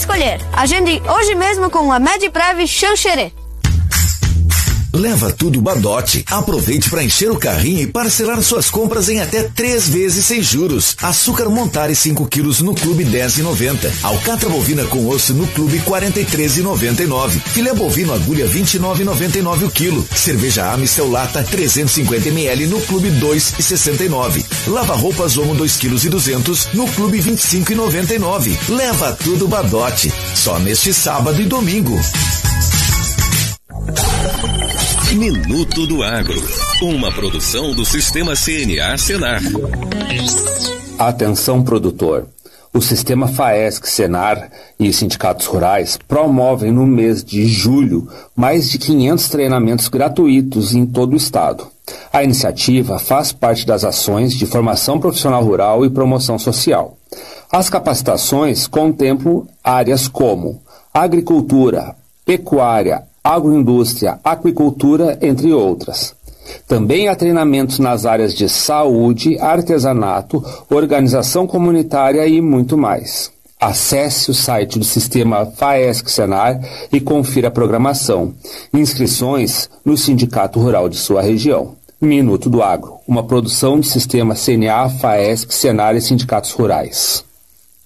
escolher. Agende hoje mesmo com a Medprev Xanxerê. Leva tudo Badote. Aproveite para encher o carrinho e parcelar suas compras em até 3 vezes sem juros. Açúcar Montare 5 quilos no Clube 10,90. Alcatra bovina com osso no Clube 43,99. Filé bovino agulha 29,99 o quilo. Cerveja Amstel lata 350 ml no Clube 2,69. Lava roupas Omo 2 quilos e 200 no Clube 25,99. Leva tudo Badote. Só neste sábado e domingo. Minuto do Agro, uma produção do Sistema CNA Senar. Atenção, produtor. O Sistema FAESC Senar e sindicatos rurais promovem no mês de julho mais de 500 treinamentos gratuitos em todo o estado. A iniciativa faz parte das ações de formação profissional rural e promoção social. As capacitações contemplam áreas como agricultura, pecuária, agroindústria, aquicultura, entre outras. Também há treinamentos nas áreas de saúde, artesanato, organização comunitária e muito mais. Acesse o site do Sistema FAESC Senar e confira a programação. Inscrições no Sindicato Rural de sua região. Minuto do Agro, uma produção do Sistema CNA, FAESC, Senar e Sindicatos Rurais.